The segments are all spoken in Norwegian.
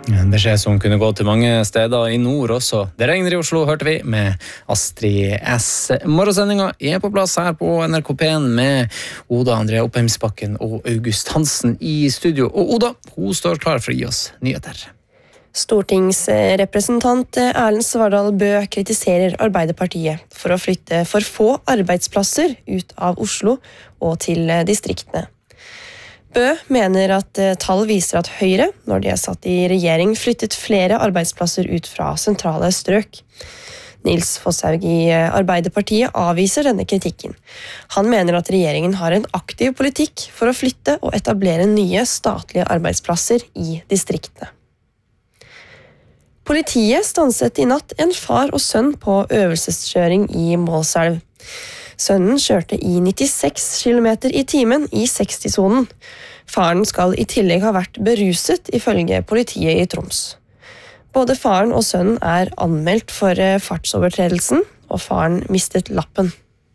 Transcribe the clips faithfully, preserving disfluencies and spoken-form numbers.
En beskjed som kunne gå til mange steder i nord også. Det regner i Oslo, hørte vi, med Astrid S. Morgensendinga er på plass her på N R K P med Oda Andrea Oppheimsbakken og August Hansen i studio. Og Oda, hun står klar for å gi oss nyheter. Stortingsrepresentant Erlend Svardal Bøe kritiserer Arbeiderpartiet for å flytte for få arbeidsplasser ut av Oslo og til distriktene. Bøe mener at tall viser at Høyre, når de er satt i regjering, flyttet flere arbeidsplasser ut fra sentrale strøk. Nils Fosshaug i Arbeiderpartiet avviser denne kritikken. Han mener at regjeringen har en aktiv politikk for å flytte og etablere nye statlige arbeidsplasser i distriktene. Politiet stanset i natt en far og sønn på øvelseskjøring i Målselv. Sønnen kjørte i nittiseks kilometer i timen i seksti-sonen. Faren skal i tillegg ha vært beruset, ifølge politiet i Troms. Både faren og sønnen er anmeldt for fartsovertredelsen, og faren mistet lappen.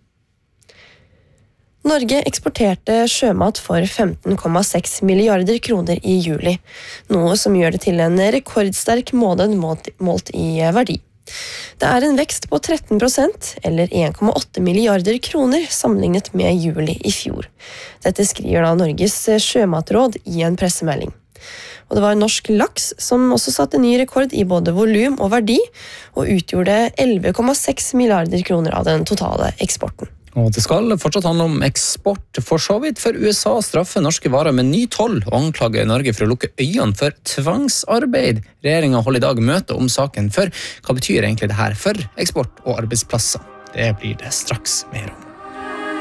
Norge eksporterte sjømat for femten komma seks milliarder kroner i juli, noe som gjør det til en rekordsterk måned målt i verdi. Det er en vekst på tretten prosent, eller en komma åtte milliarder kroner, sammenlignet med juli i fjor. Dette skriver da Norges sjømatråd i en pressemelding. Og det var norsk laks som også satte ny rekord i både volum og verdi, og utgjorde elleve komma seks milliarder kroner av den totale eksporten. Og det skal fortsatt handle om eksport. For så vidt for U S A straffer norske varer med ny toll og anklager Norge for å lukke øynene for tvangsarbeid. Regjeringen holder i dag møte om saken, for hva betyr egentlig det her for eksport og arbeidsplasser? Det blir det straks mer om.